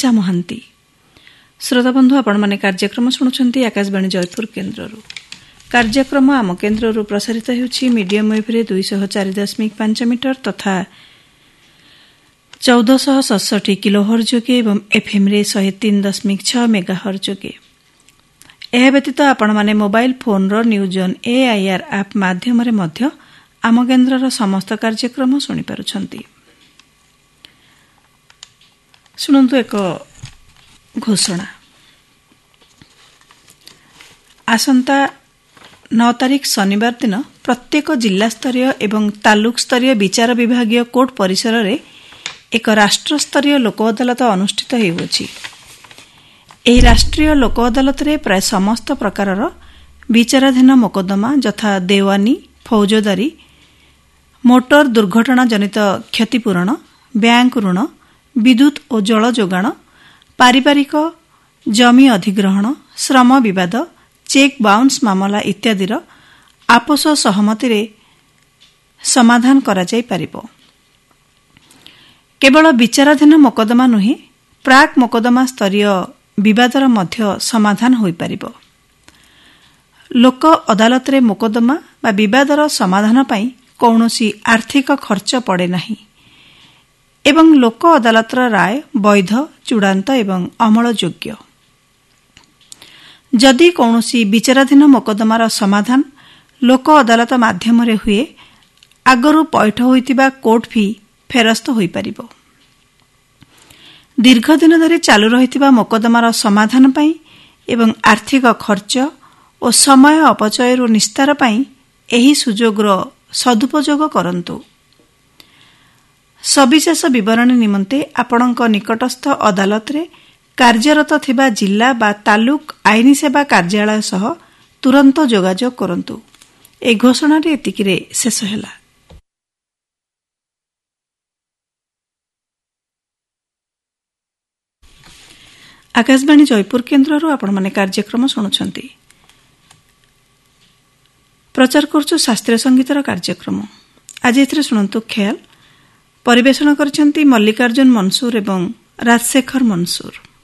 Lisa Mohanty. ଶ୍ରୋତାବନ୍ଧୁ ଆପଣ ମାନେ କାର୍ଯ୍ୟକ୍ରମ ଶୁଣୁଛନ୍ତି ଆକାଶବାଣୀ ଜୟପୁର କେନ୍ଦ୍ରରୁ। କାର୍ଯ୍ୟକ୍ରମ ଆମ କେନ୍ଦ୍ରରୁ ପ୍ରସାରିତ ହେଉଛି ମିଡିୟମ ୱେଭରେ 204.5 ମିଟର ତଥା 1467 କିଲୋହର୍ଟ୍ଜ ଯୋଗେ ଏବଂ ଏଫ୍ଏମ୍ରେ 103.6 ମେଗାହର୍ଟ୍ଜ ଯୋଗେ। ଏହା ବ୍ୟତୀତ ଆପଣମାନେ ମୋବାଇଲ ଫୋନର ନ୍ୟୁଜ୍ ଅନ୍ AIR ଆପ୍ ମାଧ୍ୟମରେ ମଧ୍ୟ ଆମ କେନ୍ଦ୍ରର ସମସ୍ତ କାର୍ଯ୍ୟକ୍ରମ ଶୁଣିପାରୁଛନ୍ତି। ଶୁଣନ୍ତୁ ଏକ ଘୋଷଣା। ଆସନ୍ତା 9 ତାରିଖ ଶନିବାର ଦିନ ପ୍ରତ୍ୟେକ ଜିଲ୍ଲାସ୍ତରୀୟ ଏବଂ ତାଲୁକ ସ୍ତରୀୟ ବିଚାର ବିଭାଗୀୟ କୋର୍ଟ ପରିସରରେ ଏକ ରାଷ୍ଟ୍ରସ୍ତରୀୟ ଲୋକ ଅଦାଲତ ଅନୁଷ୍ଠିତ ହେଉଅଛି। ଏହି ରାଷ୍ଟ୍ରୀୟ ଲୋକ ଅଦାଲତରେ ପ୍ରାୟ ସମସ୍ତ ପ୍ରକାରର ବିଚାରାଧୀନ ମୋକଦ୍ଦମା ଯଥା ଦେୱାନୀ, ଫୌଜଦାରୀ, ମୋଟର ଦୁର୍ଘଟଣା ଜନିତ କ୍ଷତିପୂରଣ, ବ୍ୟାଙ୍କ ଋଣ, ବିଦ୍ୟୁତ୍ ଓ ଜଳ ଯୋଗାଣ, ପାରିବାରିକ ଜମି ଅଧିଗ୍ରହଣ, ଶ୍ରମ ବିବାଦ, ଚେକ୍ ବାଉନ୍ସ ମାମଲା ଇତ୍ୟାଦିର ଆପୋଷ ସହମତିରେ ସମାଧାନ କରାଯାଇପାରିବ। କେବଳ ବିଚାରାଧୀନ ମୋକଦ୍ଦମା ନୁହେଁ, ପ୍ରାକ୍ ମୋକଦ୍ଦମା ସ୍ତରୀୟ ବିବାଦର ମଧ୍ୟ ସମାଧାନ ହୋଇପାରିବ। ଲୋକ ଅଦାଲତରେ ମୋକଦ୍ଦମା ବା ବିବାଦର ସମାଧାନ ପାଇଁ କୌଣସି ଆର୍ଥିକ ଖର୍ଚ୍ଚ ପଡ଼େ ନାହିଁ ଏବଂ ଲୋକ ଅଦାଲତର ରାୟ ବୈଧ, ଚୂଡ଼ାନ୍ତ ଏବଂ ଅମଳଯୋଗ୍ୟ। ଯଦି କୌଣସି ବିଚାରାଧୀନ ମୋକଦ୍ଦମାର ସମାଧାନ ଲୋକ ଅଦାଲତ ମାଧ୍ୟମରେ ହୁଏ, ଆଗରୁ ପୈଠ ହୋଇଥିବା କୋର୍ଟ ଫି ଫେରସ୍ତ ହୋଇପାରିବ। ଦୀର୍ଘଦିନ ଧରି ଚାଲୁ ରହିଥିବା ମୋକଦ୍ଦମାର ସମାଧାନ ପାଇଁ ଏବଂ ଆର୍ଥିକ ଖର୍ଚ୍ଚ ଓ ସମୟ ଅପଚୟରୁ ନିସ୍ତାର ପାଇଁ ଏହି ସୁଯୋଗର ସଦୁପଯୋଗ କରନ୍ତୁ। ସବିଶେଷ ବିବରଣୀ ନିମନ୍ତେ ଆପଣଙ୍କ ନିକଟସ୍ଥ ଅଦାଲତରେ କାର୍ଯ୍ୟରତ ଥିବା ଜିଲ୍ଲା ବା ତାଲୁକ ଆଇନ ସେବା କାର୍ଯ୍ୟାଳୟ ସହ ତୁରନ୍ତ ଯୋଗାଯୋଗ କରନ୍ତୁ। ଏହି ଘୋଷଣାଟି ଏତିକିରେ ଶେଷ ହେଲା। ଆକାଶବାଣୀ ଜୟପୁର କେନ୍ଦ୍ରରୁ ଆପଣମାନେ କାର୍ଯ୍ୟକ୍ରମ ଶୁଣୁଛନ୍ତି। ପ୍ରଚାର କରୁଛୁ ଶାସ୍ତ୍ରୀୟ ସଙ୍ଗୀତର କାର୍ଯ୍ୟକ୍ରମ। ଆଜି ଏଥିରେ ଶୁଣନ୍ତୁ ଖ୍ୟାଲ। ପରିବେଷଣ କରିଛନ୍ତି ମଲ୍ଲିକାର୍ଜୁନ ମନସୁର ଏବଂ ରାଜଶେଖର ମନସୁର।